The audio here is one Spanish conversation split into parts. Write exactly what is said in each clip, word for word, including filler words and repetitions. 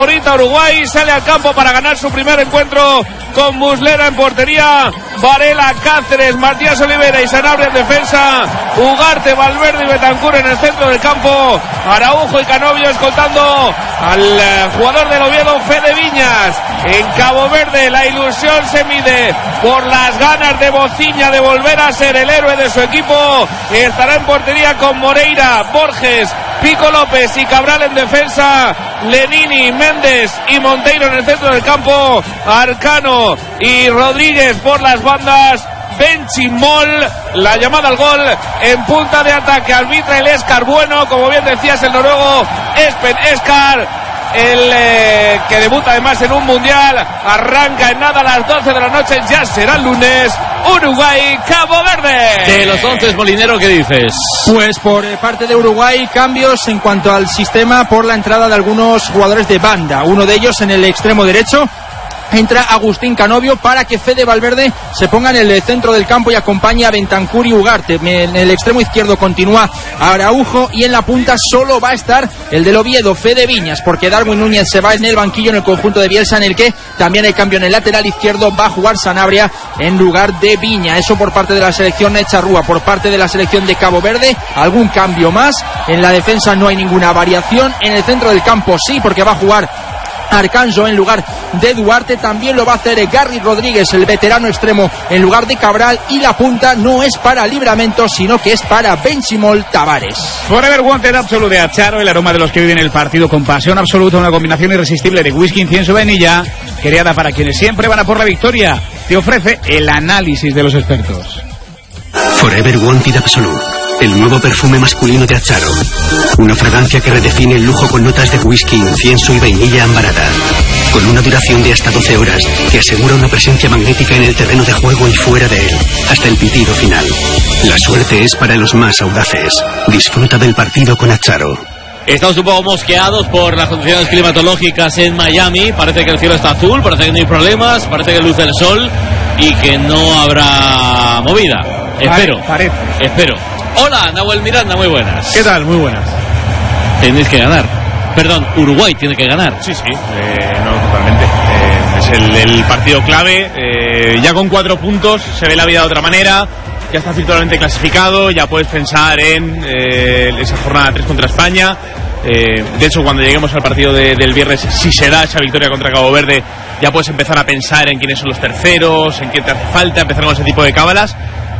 Ahorita Uruguay sale al campo para ganar su primer encuentro con Muslera en portería, Varela, Cáceres, Matías Olivera y Sanabria en defensa, Ugarte, Valverde y Betancur en el centro del campo, Araujo y Canovio escoltando al eh, jugador del Oviedo, Fede Viñas. En Cabo Verde la ilusión se mide por las ganas de Bociña de volver a ser el héroe de su equipo. Estará en portería con Moreira, Borges, Pico López y Cabral en defensa, Lenini, Méndez y Monteiro en el centro del campo, Arcano y Rodríguez por las bandas, Benchimol, la llamada al gol en punta de ataque, arbitra el Eskar Bueno, como bien decías, el noruego Espen Eskar, el eh, que debuta además en un mundial. Arranca en nada a las doce de la noche, ya será el lunes. Uruguay, Cabo Verde. De los once, Molinero, ¿qué dices? Pues por parte de Uruguay, cambios en cuanto al sistema por la entrada de algunos jugadores de banda. Uno de ellos en el extremo derecho. Entra Agustín Canovio para que Fede Valverde se ponga en el centro del campo y acompañe a Bentancur y Ugarte. En el extremo izquierdo continúa Araujo y en la punta solo va a estar el del Oviedo, Fede Viñas, porque Darwin Núñez se va en el banquillo en el conjunto de Bielsa, en el que también hay cambio en el lateral izquierdo. Va a jugar Sanabria en lugar de Viña. Eso por parte de la selección Echarrúa. Por parte de la selección de Cabo Verde, algún cambio más. En la defensa no hay ninguna variación. En el centro del campo sí, porque va a jugar Arcanjo en lugar de Duarte. También lo va a hacer Garry Rodríguez, el veterano extremo, en lugar de Cabral. Y la punta no es para Livramento, sino que es para Benchimol Tavares. Forever Wanted Absolute de Acharo, el aroma de los que viven el partido con pasión absoluta, una combinación irresistible de whisky, incienso y vainilla, creada para quienes siempre van a por la victoria. Te ofrece el análisis de los expertos. Forever Wanted Absolute, el nuevo perfume masculino de Acharo. Una fragancia que redefine el lujo con notas de whisky, incienso y vainilla ambarada. Con una duración de hasta doce horas que asegura una presencia magnética en el terreno de juego y fuera de él, hasta el pitido final. La suerte es para los más audaces. Disfruta del partido con Acharo. Estamos un poco mosqueados por las condiciones climatológicas en Miami. Parece que el cielo está azul, parece que no hay problemas, parece que luce el sol y que no habrá movida. Espero, Parece. espero. Hola, Nahuel Miranda, muy buenas. ¿Qué tal? Muy buenas. Tenéis que ganar. Perdón, Uruguay tiene que ganar. Sí, sí, eh, no, totalmente. Eh, es el, el partido clave. Eh, ya con cuatro puntos se ve la vida de otra manera. Ya está virtualmente clasificado. Ya puedes pensar en eh, esa jornada tres contra España. Eh, de hecho, cuando lleguemos al partido de, del viernes, si se da esa victoria contra Cabo Verde, ya puedes empezar a pensar en quiénes son los terceros, en qué te hace falta, empezar con ese tipo de cábalas.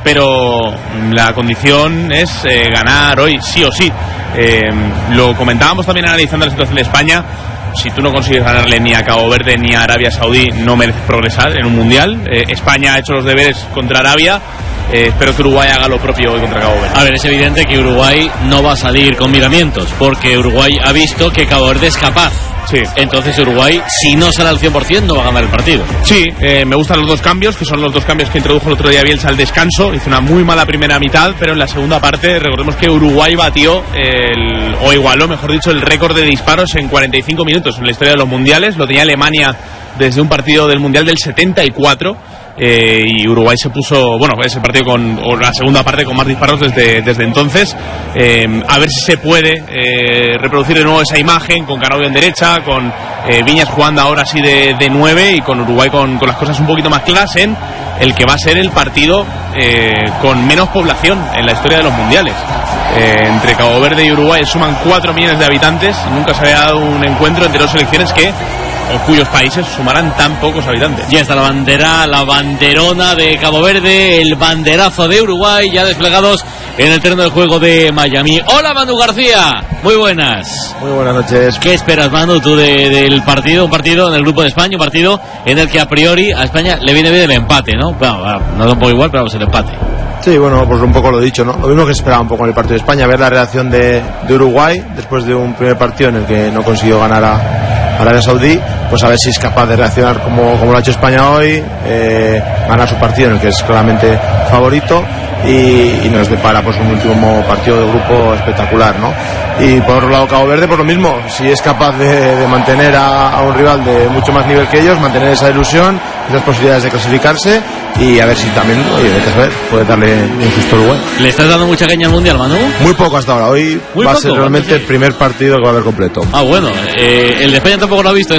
Pero la condición es eh, ganar hoy, sí o sí. Eh, lo comentábamos también analizando la situación de España. Si tú no consigues ganarle ni a Cabo Verde ni a Arabia Saudí, no mereces progresar en un mundial. Eh, España ha hecho los deberes contra Arabia. Eh, espero que Uruguay haga lo propio hoy contra Cabo Verde. A ver, es evidente que Uruguay no va a salir con miramientos, porque Uruguay ha visto que Cabo Verde es capaz. Sí. Entonces Uruguay, si no sale al cien por ciento, no va a ganar el partido. Sí, eh, me gustan los dos cambios, que son los dos cambios que introdujo el otro día Bielsa al descanso. Hizo una muy mala primera mitad, pero en la segunda parte, recordemos que Uruguay batió, el, o igualó, mejor dicho, el récord de disparos en cuarenta y cinco minutos en la historia de los mundiales. Lo tenía Alemania desde un partido del mundial del setenta y cuatro. Eh, y Uruguay se puso, bueno, ese partido con, o la segunda parte con más disparos desde, desde entonces. Eh, a ver si se puede eh, reproducir de nuevo esa imagen con Canovio en derecha, con eh, Viñas jugando ahora sí de, de nueve y con Uruguay con, con las cosas un poquito más claras en el que va a ser el partido eh, con menos población en la historia de los mundiales. Eh, entre Cabo Verde y Uruguay suman cuatro millones de habitantes. Nunca se había dado un encuentro entre dos selecciones que o cuyos países sumarán tan pocos habitantes. Ya está la bandera, la banderona de Cabo Verde, el banderazo de Uruguay, ya desplegados en el terreno de juego de Miami. Hola, Manu García, muy buenas. Muy buenas noches. ¿Qué esperas, Manu, tú de, del partido? Un partido en el grupo de España, un partido en el que a priori a España le viene bien el empate, ¿no? Bueno, no es un poco igual, pero vamos, el empate. Sí, bueno, pues un poco lo dicho, ¿no? Lo mismo que se esperaba un poco en el partido de España, ver la reacción de, de Uruguay después de un primer partido en el que no consiguió ganar a Arabia Saudí, pues a ver si es capaz de reaccionar como, como lo ha hecho España hoy, eh, ganar su partido en el que es claramente favorito y, y nos depara pues un último partido de grupo espectacular, ¿no? Y por otro lado Cabo Verde, pues lo mismo, si es capaz de, de mantener a, a un rival de mucho más nivel que ellos, mantener esa ilusión, esas posibilidades de clasificarse y a ver si también, oye, hay que saber, puede darle un susto a Uruguay. ¿Le estás dando mucha caña al Mundial, Manu? Muy poco hasta ahora, hoy Muy va poco, a ser realmente sí. el primer partido que va a haber completo. Ah, bueno, eh, el de España tampoco lo ha visto.